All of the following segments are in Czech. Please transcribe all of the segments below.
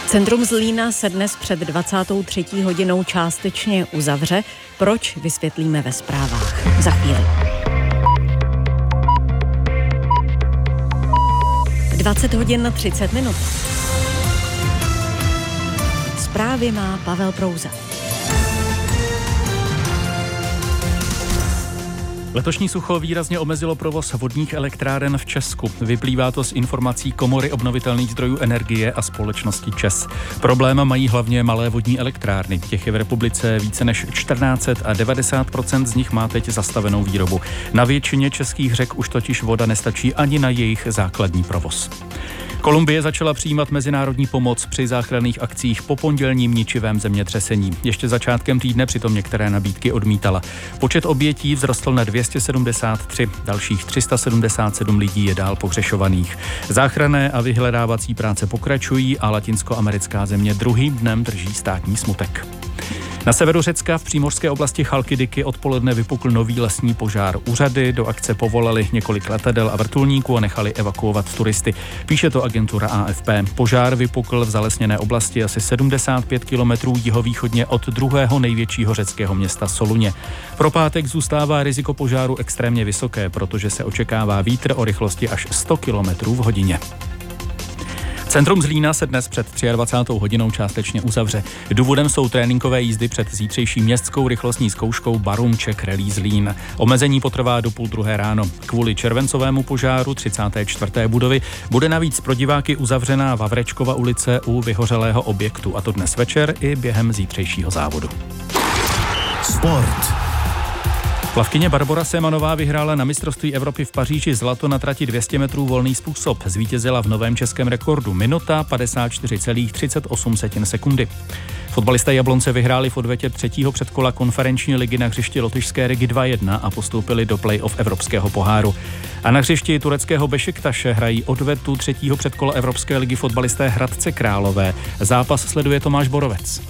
Centrum Zlína se dnes před 23. hodinou částečně uzavře. Proč, vysvětlíme ve zprávách. Za chvíli. 20 hodin na 30 minut. Zprávy má Pavel Prouza. Letošní sucho výrazně omezilo provoz vodních elektráren v Česku. Vyplývá to z informací Komory obnovitelných zdrojů energie a společnosti ČEZ. Problém mají hlavně malé vodní elektrárny. Těch je v republice více než 1400 a 90% z nich má teď zastavenou výrobu. Na většině českých řek už totiž voda nestačí ani na jejich základní provoz. Kolumbie začala přijímat mezinárodní pomoc při záchranných akcích po pondělním ničivém zemětřesení. Ještě začátkem týdne přitom některé nabídky odmítala. Počet obětí vzrostl na 273, dalších 377 lidí je dál pohřešovaných. Záchranné a vyhledávací práce pokračují a latinskoamerická země druhým dnem drží státní smutek. Na severu Řecka v přímořské oblasti Chalkidiky odpoledne vypukl nový lesní požár. Úřady do akce povolali několik letadel a vrtulníků a nechali evakuovat turisty. Píše to agentura AFP. Požár vypukl v zalesněné oblasti asi 75 kilometrů jihovýchodně od druhého největšího řeckého města Soluně. Pro pátek zůstává riziko požáru extrémně vysoké, protože se očekává vítr o rychlosti až 100 kilometrů v hodině. Centrum Zlína se dnes před 23. hodinou částečně uzavře. Důvodem jsou tréninkové jízdy před zítřejší městskou rychlostní zkouškou Barum Czech Rally Zlín. Omezení potrvá do 2:30 ráno. Kvůli červencovému požáru 34. budovy bude navíc pro diváky uzavřená Vavrečkova ulice u vyhořelého objektu, a to dnes večer i během zítřejšího závodu. Sport. Plavkyně Barbora Semanová vyhrála na mistrovství Evropy v Paříži zlato na trati 200 metrů volný způsob. Zvítězila v novém českém rekordu minuta 54,38 sekundy. Fotbalisté Jablonce vyhráli v odvetě třetího předkola konferenční ligy na hřišti lotyšské Rigi 2:1 a postoupili do play-off Evropského poháru. A na hřišti tureckého Bešiktaše hrají odvetu třetího předkola Evropské ligy fotbalisté Hradce Králové. Zápas sleduje Tomáš Borovec.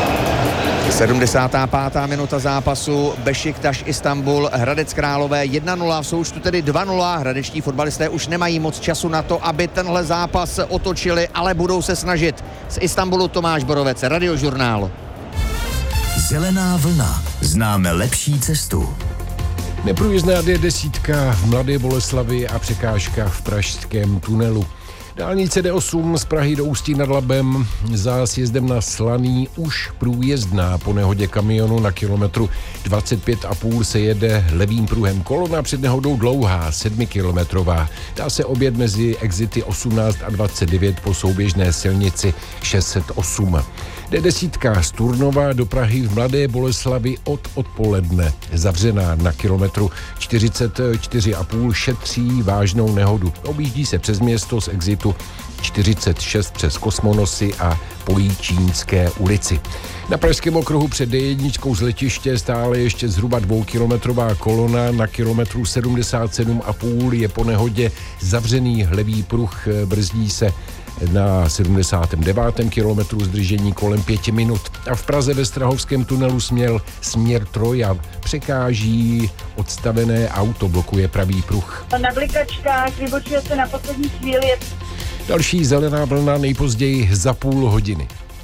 75. minuta zápasu, Bešiktaš Istanbul, Hradec Králové 1:0, v součtu tedy 2:0. Hradečtí fotbalisté už nemají moc času na to, aby tenhle zápas otočili, ale budou se snažit. Z Istanbulu Tomáš Borovec, Radiožurnál. Zelená vlna. Známe lepší cestu. Neprůjezdná D10 v Mladé Boleslavi a překážka v pražském tunelu. Dálnice D8 z Prahy do Ústí nad Labem za sjezdem na Slaný už průjezdná. Po nehodě kamionu na kilometru 25,5 se jede levým pruhem. Kolona před nehodou dlouhá, 7kilometrová. Dá se objet mezi exity 18 a 29 po souběžné silnici 608. D10 z Turnova do Prahy v Mladé Boleslavi od odpoledne. Zavřená na kilometru 44,5 šetří vážnou nehodu. Objíždí se přes město z exitu 46 přes Kosmonosy a Políčínské ulici. Na Pražském okruhu před D1 z letiště stále ještě zhruba 2kilometrová kolona. Na kilometru 77,5 je po nehodě zavřený levý pruh, brzdí se na 79. kilometru zdržení kolem 5 minut. A v Praze ve Strahovském tunelu směr Troja překáží odstavené auto, blokuje pravý pruh. Na blikačkách vybočuje se na poslední chvíli. Další zelená vlna nejpozději za půl hodiny.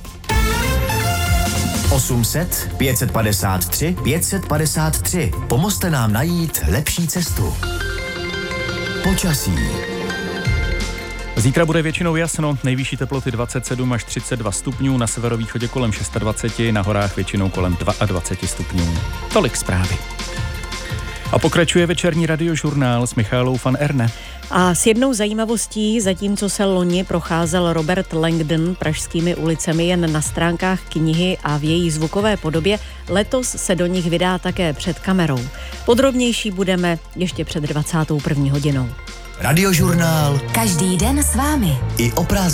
800 553 553. Pomozte nám najít lepší cestu. Počasí. Zítra bude většinou jasno, nejvyšší teploty 27 až 32 stupňů, na severovýchodě kolem 26, na horách většinou kolem 22 stupňů. Tolik zprávy. A pokračuje večerní Radiožurnál s Michalou van Erne. A s jednou zajímavostí, zatímco se loni procházel Robert Langdon pražskými ulicemi jen na stránkách knihy a v její zvukové podobě, letos se do nich vydá také před kamerou. Podrobnější budeme ještě před 21. hodinou. Radiožurnál. Každý den s vámi. I o prázdninách.